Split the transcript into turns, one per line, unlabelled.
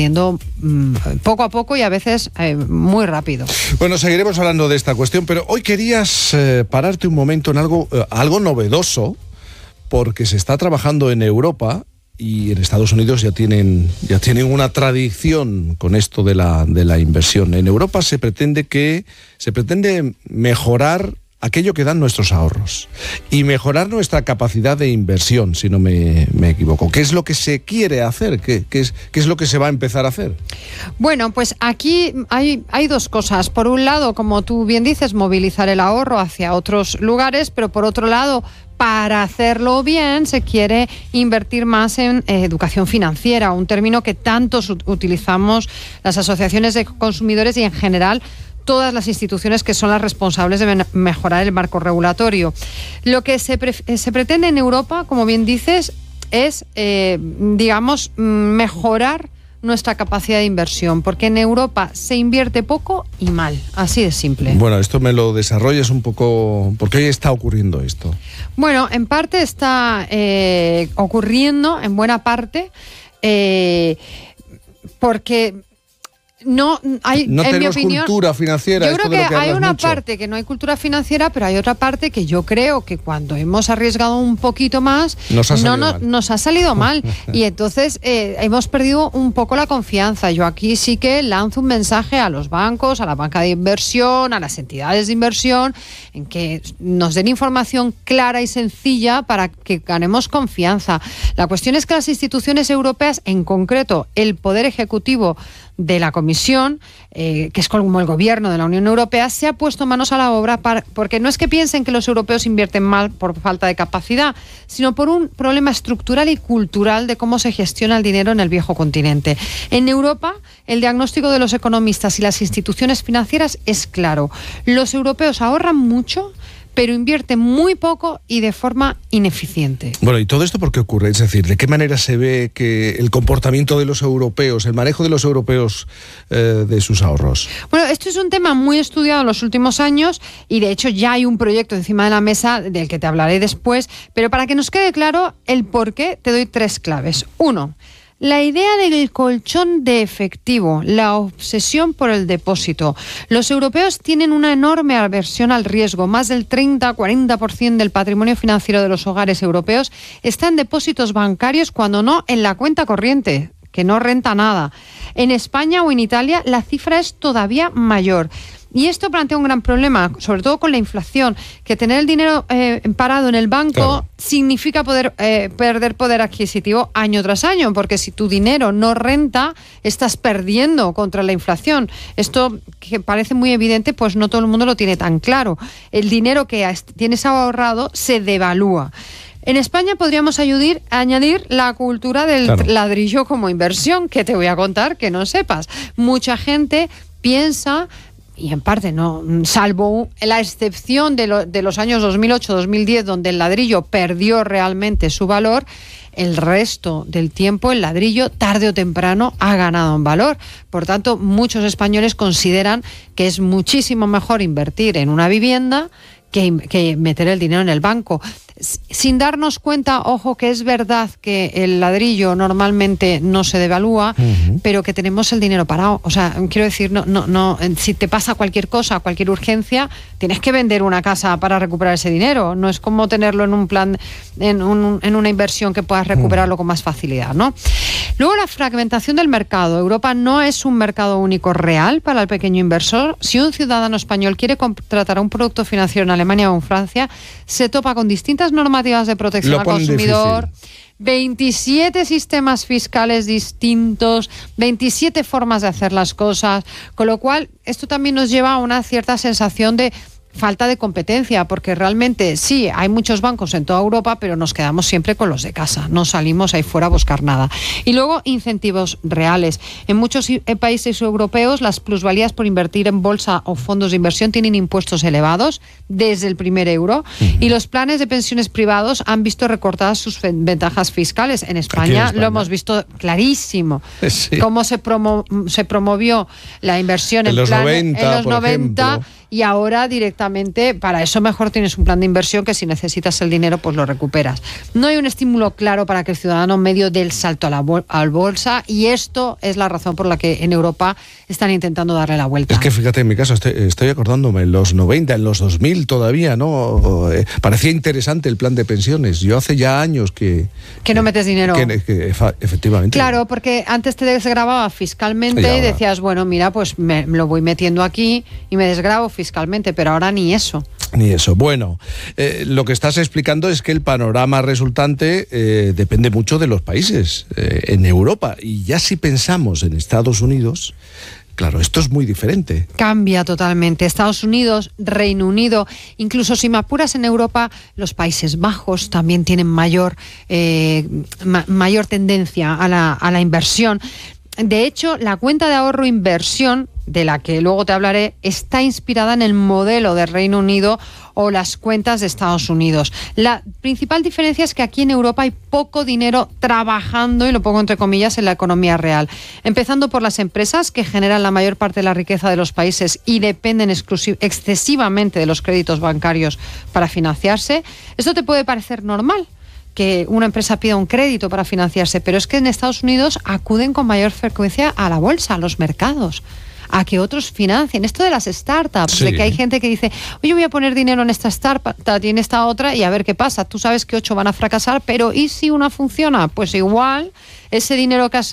perdiendo poco a poco y a veces muy rápido.
Bueno, seguiremos hablando de esta cuestión, pero hoy querías pararte un momento en algo novedoso, porque se está trabajando en Europa y en Estados Unidos ya tienen una tradición con esto de la inversión. En Europa se pretende mejorar aquello que dan nuestros ahorros y mejorar nuestra capacidad de inversión, si no me equivoco. ¿Qué es lo que se quiere hacer? ¿Qué es lo que se va a empezar a hacer?
Bueno, pues aquí hay dos cosas. Por un lado, como tú bien dices, movilizar el ahorro hacia otros lugares, pero por otro lado, para hacerlo bien, se quiere invertir más en educación financiera, un término que tantos utilizamos las asociaciones de consumidores y en general todas las instituciones que son las responsables de mejorar el marco regulatorio. Lo que se pretende en Europa, como bien dices, es, mejorar nuestra capacidad de inversión, porque en Europa se invierte poco y mal, así de simple.
Bueno, esto me lo desarrollas un poco, ¿por qué está ocurriendo esto?
Bueno, en parte está ocurriendo, en buena parte, porque no hay,
no
en mi
tenemos
opinión,
cultura financiera.
Yo creo que hay una
mucho.
parte que no hay cultura financiera, pero hay otra parte que yo creo que cuando hemos arriesgado un poquito más nos ha salido mal y entonces hemos perdido un poco la confianza. Yo aquí sí que lanzo un mensaje a los bancos, a la banca de inversión, a las entidades de inversión, en que nos den información clara y sencilla para que ganemos confianza. La cuestión es que las instituciones europeas, en concreto el Poder Ejecutivo de la Comisión, que es como el gobierno de la Unión Europea, se ha puesto manos a la obra porque no es que piensen que los europeos invierten mal por falta de capacidad, sino por un problema estructural y cultural de cómo se gestiona el dinero en el viejo continente. En Europa, el diagnóstico de los economistas y las instituciones financieras es claro. Los europeos ahorran mucho, pero invierte muy poco y de forma ineficiente.
Bueno, ¿y todo esto por qué ocurre? Es decir, ¿de qué manera se ve que el comportamiento de los europeos, el manejo de los europeos de sus ahorros?
Bueno, esto es un tema muy estudiado en los últimos años y de hecho ya hay un proyecto encima de la mesa del que te hablaré después, pero para que nos quede claro el por qué, te doy 3 claves. 1. La idea del colchón de efectivo, la obsesión por el depósito. Los europeos tienen una enorme aversión al riesgo. Más del 30-40% del patrimonio financiero de los hogares europeos está en depósitos bancarios, cuando no en la cuenta corriente, que no renta nada. En España o en Italia la cifra es todavía mayor. Y esto plantea un gran problema, sobre todo con la inflación, que tener el dinero parado en el banco significa perder poder adquisitivo año tras año, porque si tu dinero no renta, estás perdiendo contra la inflación. Esto, que parece muy evidente, pues no todo el mundo lo tiene tan claro. El dinero que tienes ahorrado se devalúa. En España podríamos añadir la cultura del ladrillo como inversión, que te voy a contar que no sepas. Mucha gente piensa, y en parte no, salvo la excepción de los años 2008-2010, donde el ladrillo perdió realmente su valor, el resto del tiempo el ladrillo tarde o temprano ha ganado en valor. Por tanto, muchos españoles consideran que es muchísimo mejor invertir en una vivienda que meter el dinero en el banco. Sin darnos cuenta, ojo, que es verdad que el ladrillo normalmente no se devalúa, pero que tenemos el dinero parado. O sea, quiero decir, no, si te pasa cualquier cosa, cualquier urgencia, tienes que vender una casa para recuperar ese dinero. No es como tenerlo en un plan, en una inversión que puedas recuperarlo con más facilidad, ¿no? Luego, la fragmentación del mercado. Europa no es un mercado único real para el pequeño inversor. Si un ciudadano español quiere contratar un producto financiero en Alemania o en Francia, se topa con distintas normativas de protección al consumidor, 27 sistemas fiscales distintos, 27 formas de hacer las cosas, con lo cual esto también nos lleva a una cierta sensación de falta de competencia, porque realmente sí, hay muchos bancos en toda Europa, pero nos quedamos siempre con los de casa, no salimos ahí fuera a buscar nada. Y luego, incentivos reales. En muchos países europeos, las plusvalías por invertir en bolsa o fondos de inversión tienen impuestos elevados desde el primer euro, y los planes de pensiones privados han visto recortadas sus ventajas fiscales. En España lo hemos visto clarísimo. Sí. Cómo se promovió la inversión en los 90, y ahora directamente para eso mejor tienes un plan de inversión que si necesitas el dinero pues lo recuperas. No hay un estímulo claro para que el ciudadano medio dé el salto a la bolsa, y esto es la razón por la que en Europa están intentando darle la vuelta.
Es que fíjate, en mi caso estoy acordándome, en los 90, en los 2000 todavía, ¿no? Parecía interesante el plan de pensiones. Yo hace ya años que
no metes dinero.
Efectivamente.
Claro, porque antes te desgrababa fiscalmente y decías, bueno, mira, pues me lo voy metiendo aquí y me desgrabo fiscalmente, pero ahora ni eso.
Ni eso. Bueno, lo que estás explicando es que el panorama resultante depende mucho de los países en Europa. Y ya si pensamos en Estados Unidos, claro, esto es muy diferente.
Cambia totalmente. Estados Unidos, Reino Unido, incluso si me apuras en Europa, los Países Bajos también tienen mayor tendencia a la inversión. De hecho, la cuenta de ahorro inversión, de la que luego te hablaré, está inspirada en el modelo de Reino Unido o las cuentas de Estados Unidos. La principal diferencia es que aquí en Europa hay poco dinero trabajando, y lo pongo entre comillas, en la economía real. Empezando por las empresas, que generan la mayor parte de la riqueza de los países y dependen excesivamente de los créditos bancarios para financiarse. Esto te puede parecer normal, que una empresa pida un crédito para financiarse, pero es que en Estados Unidos acuden con mayor frecuencia a la bolsa, a los mercados, a que otros financien. Esto de las startups,
sí,
de que hay gente que dice, oye, voy a poner dinero en esta startup y en esta otra y a ver qué pasa. Tú sabes que 8 van a fracasar, pero ¿y si una funciona? Pues igual ese dinero que has